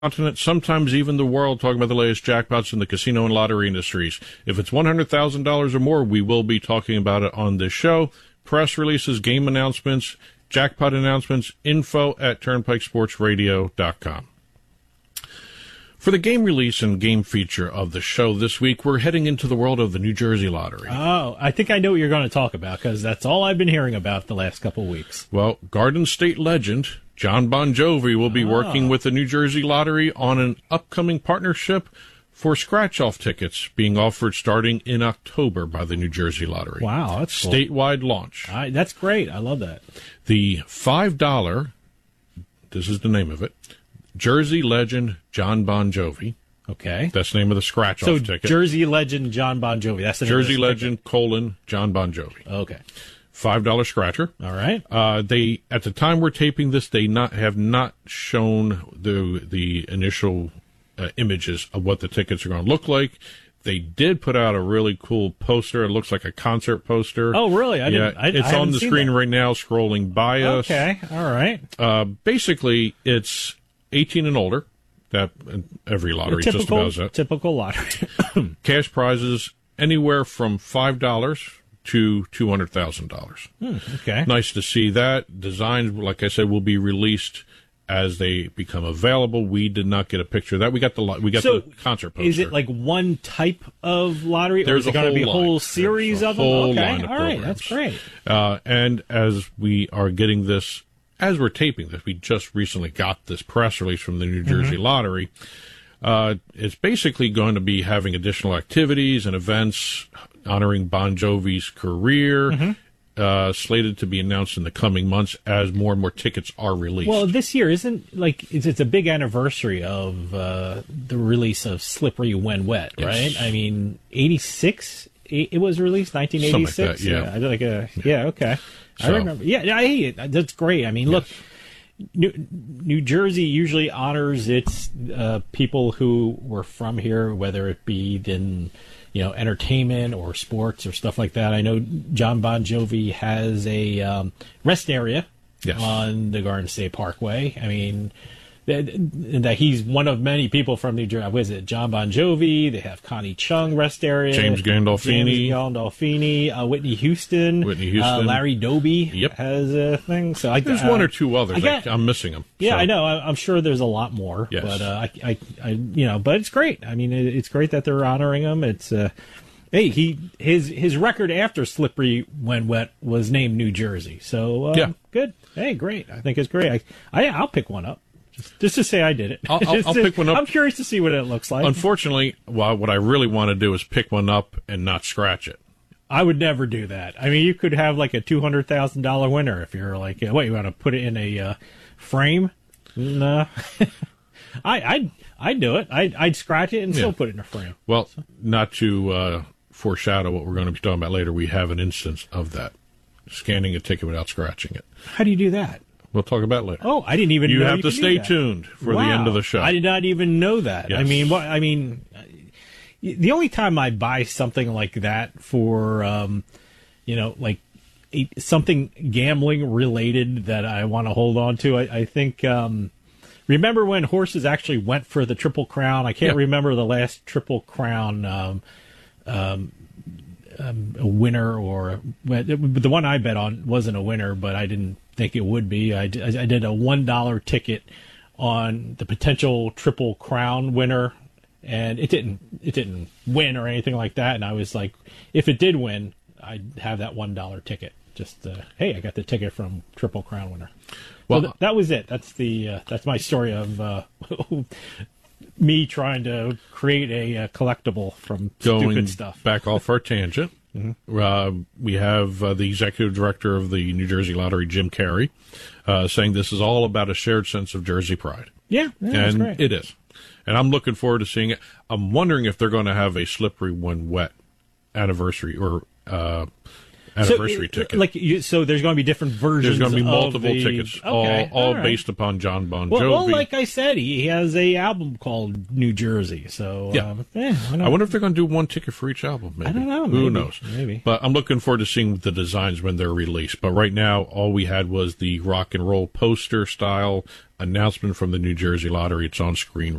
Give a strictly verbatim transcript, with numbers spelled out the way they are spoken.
continent, sometimes even the world, talking about the latest jackpots in the casino and lottery industries. If it's one hundred thousand dollars or more, we will be talking about it on this show. Press releases, game announcements, jackpot announcements, info at turnpike sports radio dot com. For the game release and game feature of the show this week, we're heading into the world of the New Jersey Lottery. Oh, I think I know what you're going to talk about, because that's all I've been hearing about the last couple of weeks. Well, Garden State legend John Bon Jovi will be oh. working with the New Jersey Lottery on an upcoming partnership for scratch-off tickets being offered starting in October by the New Jersey Lottery. Wow, that's cool. Statewide launch. I, that's great. I love that. The five dollars, this is the name of it, Jersey legend John Bon Jovi. Okay. That's the name of the scratch-off so ticket. Jersey legend John Bon Jovi. That's the name Jersey of the legend, ticket. colon, John Bon Jovi. Okay. five dollars scratcher. All right. Uh, they, at the time we're taping this, they not have not shown the the initial uh, images of what the tickets are going to look like. They did put out a really cool poster. It looks like a concert poster. Oh, really? I yeah, didn't. I, it's I on the screen that. right now, scrolling by us. Okay. All right. Uh, basically, it's eighteen and older. That every lottery typical, just about does that. Typical lottery. Cash prizes anywhere from five dollars to two hundred thousand dollars. Hmm, okay. Nice to see that. Designs, like I said, will be released as they become available. We did not get a picture of that. We got the we got so the concert poster. Is it like one type of lottery, There's or is it going to be a line. whole series There's of a whole them? Okay. line of All right. programs. That's great. Uh, and as we are getting this, as we're taping this, we just recently got this press release from the New Jersey Mm-hmm. Lottery. Uh, it's basically going to be having additional activities and events honoring Bon Jovi's career, Mm-hmm. uh, slated to be announced in the coming months as more and more tickets are released. Well, this year isn't like it's, it's a big anniversary of uh, the release of Slippery When Wet, Yes. right? I mean, eighty-six it was released, nineteen eighty-six. Something like that, yeah. yeah, like a yeah, okay. I So- remember. Yeah, I hate it. That's great. I mean, look, New, New Jersey usually honors its uh, people who were from here, whether it be in you know entertainment or sports or stuff like that. I know John Bon Jovi has a um, rest area Yes. on the Garden State Parkway. I mean, that, that he's one of many people from New Jersey. What is it? John Bon Jovi. They have Connie Chung rest area. James Gandolfini. James Gandolfini. Uh, Whitney Houston. Whitney Houston. Uh, Larry Doby Yep. has a thing. So I, There's uh, one or two others. I got- I, I'm missing them. Yeah, So, I know. I, I'm sure there's a lot more. Yes. But uh, I, I, I, you know, but it's great. I mean, it, it's great that they're honoring him. It's, uh, hey, he his his record after Slippery When Wet was named New Jersey. So uh, Yeah. good. Hey, great. I think it's great. I, I I'll pick one up. Just, just to say I did it. I'll- I'll- Just I'll to- pick one up. I'm curious to see what it looks like. Unfortunately, well, what I really want to do is pick one up and not scratch it. I would never do that. I mean, you could have like a two hundred thousand dollar winner if you're like, what, you want to put it in a uh, frame? No, I I'd I'd do it. I'd I'd scratch it and still Yeah. put it in a frame. Well, not to uh, foreshadow what we're going to be talking about later, we have an instance of that. Scanning a ticket without scratching it. How do you do that? We'll talk about it later. Oh, I didn't even You know have you to could do stay that. tuned for the Wow. end of the show. I did not even know that. I Yes. mean, what I mean, the only time I buy something like that for, um, you know, like a, something gambling related that I want to hold on to, I, I think. Um, remember when horses actually went for the Triple Crown? I can't Yeah. remember the last Triple Crown. Um, um, um, a winner or well, the one I bet on wasn't a winner, but I didn't think it would be. I, did- I did a one dollar ticket on the potential Triple Crown winner, and it didn't it didn't win or anything like that. And I was like, if it did win, I'd have that one dollar ticket. Just uh, hey, I got the ticket from Triple Crown winner. Well, Well, th- that was it. That's the uh, that's my story of uh, me trying to create a uh, collectible from Going stupid stuff. back off our tangent, uh, we have uh, the executive director of the New Jersey Lottery, Jim Carey, uh, saying this is all about a shared sense of Jersey pride. Yeah, yeah that's and great. it is. And I'm looking forward to seeing it. I'm wondering if they're going to have a Slippery When Wet anniversary or uh, anniversary so, ticket. Like, you, so there's going to be different versions. There's going to be of multiple the, tickets, okay, all all, all right. based upon John Bon Jovi. Well, well, like I said, he has a album called New Jersey. So yeah, um, eh, I, I wonder if they're going to do one ticket for each album. Maybe. I don't know. Who maybe, knows? Maybe. But I'm looking forward to seeing the designs when they're released. But right now, all we had was the rock and roll poster style announcement from the New Jersey Lottery. It's on screen